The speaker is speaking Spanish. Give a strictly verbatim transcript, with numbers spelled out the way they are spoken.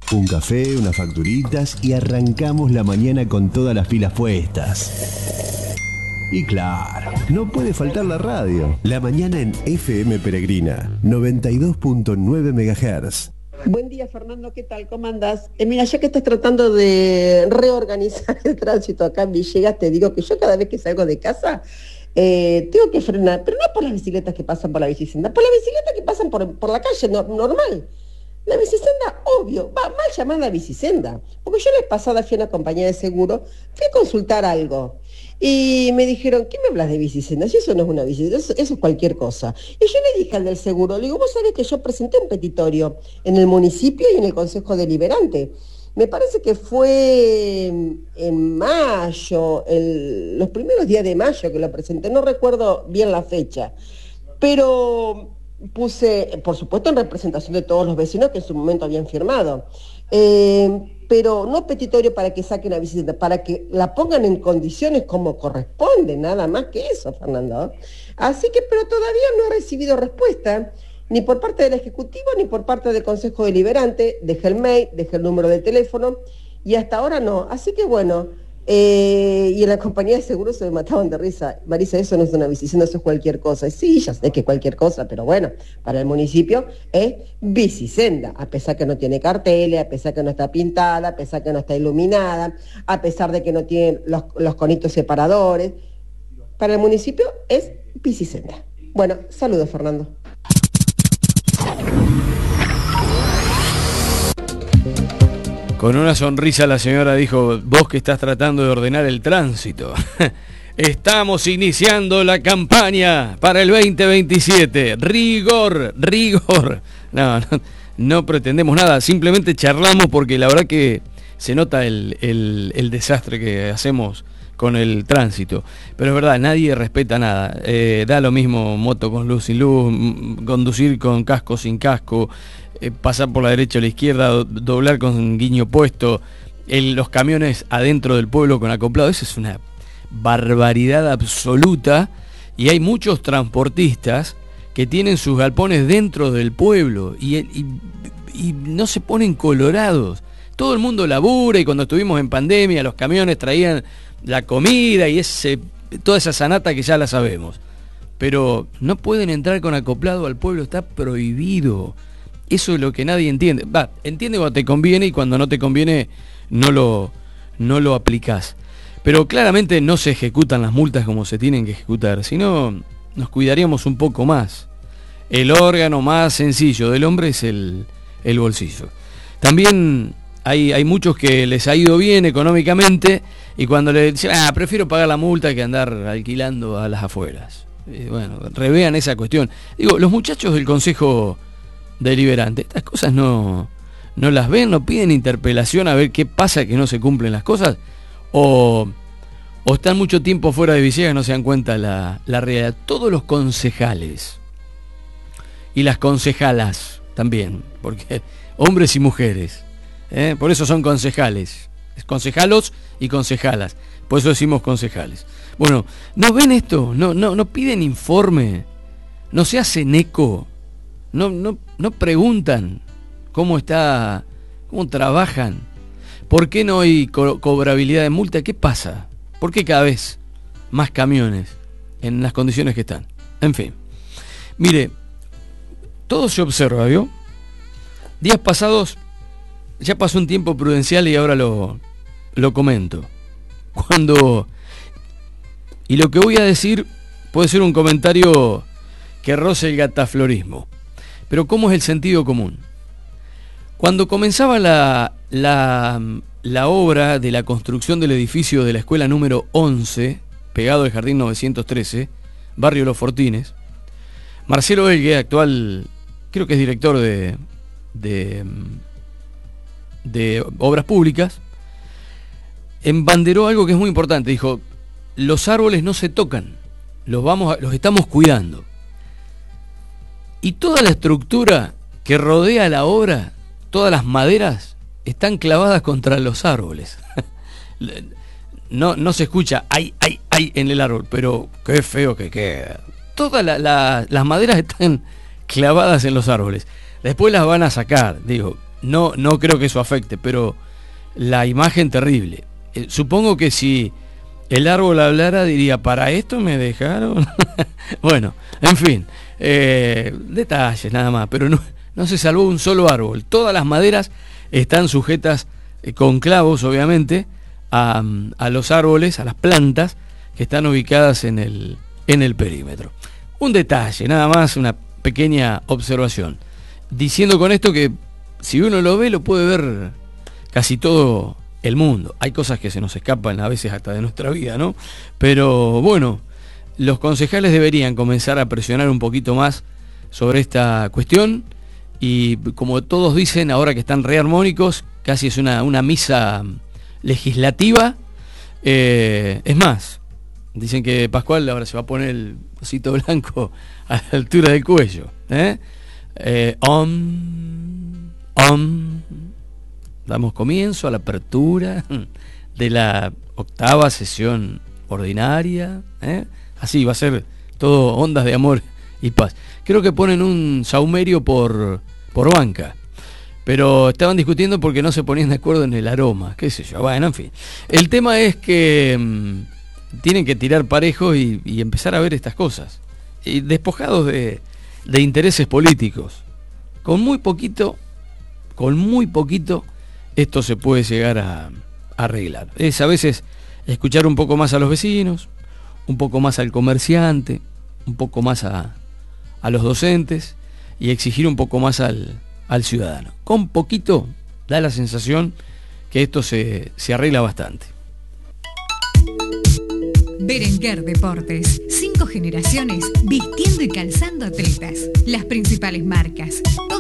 Un café, unas facturitas y arrancamos la mañana con todas las pilas puestas. Y claro, no puede faltar la radio. La mañana en F M Peregrina, noventa y dos punto nueve megahertz. Buen día, Fernando, ¿qué tal? ¿Cómo andás? Eh, mira, ya que estás tratando de reorganizar el tránsito acá en Villegas, te digo que yo cada vez que salgo de casa eh, tengo que frenar, pero no por las bicicletas que pasan por la bicicenda, por las bicicletas que pasan por, por la calle no, normal. La bicicenda, obvio, va mal llamada bicicenda, porque yo la vez pasada fui a una compañía de seguro, fui a consultar algo, y me dijeron, ¿qué me hablas de bicicenda? Si eso no es una bicicenda, eso, eso es cualquier cosa. Y yo le dije al del seguro, le digo, vos sabés que yo presenté un petitorio en el municipio y en el Consejo Deliberante. Me parece que fue en mayo, el, los primeros días de mayo que lo presenté, no recuerdo bien la fecha, pero puse, por supuesto, en representación de todos los vecinos que en su momento habían firmado, eh, pero no petitorio para que saquen la bicicleta, para que la pongan en condiciones como corresponde, nada más que eso, Fernando. Así que, pero todavía no he recibido respuesta, ni por parte del Ejecutivo, ni por parte del Consejo Deliberante. Dejé el mail, dejé el número de teléfono, y hasta ahora no. Así que bueno, Eh, y en la compañía de seguros se me mataban de risa. Marisa, eso no es una bicicenda, eso es cualquier cosa. Y sí, ya sé que es cualquier cosa, pero bueno, para el municipio es bicicenda, a pesar que no tiene carteles, a pesar que no está pintada, a pesar que no está iluminada, a pesar de que no tiene los, los conitos separadores. Para el municipio es bicicenda. Bueno, saludos, Fernando. Con una sonrisa la señora dijo, vos que estás tratando de ordenar el tránsito. Estamos iniciando la campaña para el veinte veintisiete. Rigor, rigor. No, no, no pretendemos nada, simplemente charlamos porque la verdad que se nota el, el, el desastre que hacemos con el tránsito. Pero es verdad, nadie respeta nada. Eh, da lo mismo moto con luz, sin luz, conducir con casco, sin casco, eh, pasar por la derecha o la izquierda, do, doblar con guiño puesto, el, los camiones adentro del pueblo con acoplado. Eso es una barbaridad absoluta. Y hay muchos transportistas que tienen sus galpones dentro del pueblo y, y, y no se ponen colorados. Todo el mundo labura, y cuando estuvimos en pandemia los camiones traían la comida y ese, toda esa sanata que ya la sabemos. Pero no pueden entrar con acoplado al pueblo, está prohibido. Eso es lo que nadie entiende. Va, entiende cuando te conviene y cuando no te conviene no lo, no lo aplicás. Pero claramente no se ejecutan las multas como se tienen que ejecutar, sino nos cuidaríamos un poco más. El órgano más sencillo del hombre es el, el bolsillo. También hay, hay muchos que les ha ido bien económicamente y cuando le dicen, ah, prefiero pagar la multa que andar alquilando a las afueras. Eh, bueno, revean esa cuestión. Digo, los muchachos del Consejo Deliberante, estas cosas no, no las ven, no piden interpelación a ver qué pasa que no se cumplen las cosas, o, o están mucho tiempo fuera de Villegas y no se dan cuenta la, la realidad. Todos los concejales y las concejalas también, porque hombres y mujeres, ¿eh? Por eso son concejales, concejalos y concejalas, por eso decimos concejales. Bueno, ¿no ven esto? No, no, no piden informe, no se hacen eco, no, no, no preguntan cómo está, cómo trabajan, por qué no hay co- cobrabilidad de multa, qué pasa, por qué cada vez más camiones en las condiciones que están. En fin, mire, todo se observa, ¿vio? Días pasados, ya pasó un tiempo prudencial y ahora lo, lo comento. Cuando, y lo que voy a decir puede ser un comentario que roce el gataflorismo, pero ¿cómo es el sentido común? Cuando comenzaba la, la, la obra de la construcción del edificio de la escuela número once, pegado al Jardín novecientos trece, barrio Los Fortines, Marcelo Elgue, actual, creo que es director de, de, de Obras Públicas, embanderó algo que es muy importante. Dijo, los árboles no se tocan, los, vamos a, los estamos cuidando. Y toda la estructura que rodea la obra, todas las maderas, están clavadas contra los árboles. No, no se escucha ay, ay, ay en el árbol, pero qué feo que queda. Todas la, la, las maderas están clavadas en los árboles. Después las van a sacar, digo, no, no creo que eso afecte, pero la imagen terrible. Eh, supongo que si el árbol hablara diría, ¿para esto me dejaron? Bueno, en fin, eh, detalles nada más, pero no, no se salvó un solo árbol. Todas las maderas están sujetas eh, con clavos, obviamente, a, a los árboles, a las plantas que están ubicadas en el, en el perímetro. Un detalle, nada más, una pequeña observación. Diciendo con esto que si uno lo ve, lo puede ver casi todo el mundo. Hay cosas que se nos escapan a veces hasta de nuestra vida, ¿no? Pero bueno, los concejales deberían comenzar a presionar un poquito más sobre esta cuestión y como todos dicen, ahora que están rearmónicos, casi es una, una misa legislativa. Eh, es más, dicen que Pascual ahora se va a poner el cosito blanco a la altura del cuello. ¿eh? Eh, om, om. Damos comienzo a la apertura de la octava sesión ordinaria. ¿eh? Así va a ser todo ondas de amor y paz. Creo que ponen un saumerio por, por banca. Pero estaban discutiendo porque no se ponían de acuerdo en el aroma. Qué sé yo. Bueno, en fin. El tema es que mmm, tienen que tirar parejo y, y empezar a ver estas cosas. Y despojados de, de intereses políticos. Con muy poquito, con muy poquito... esto se puede llegar a, a arreglar. Es a veces escuchar un poco más a los vecinos, un poco más al comerciante, un poco más a, a los docentes y exigir un poco más al, al ciudadano. Con poquito da la sensación que esto se, se arregla bastante. Berenguer Deportes. Cinco generaciones vistiendo y calzando atletas. Las principales marcas.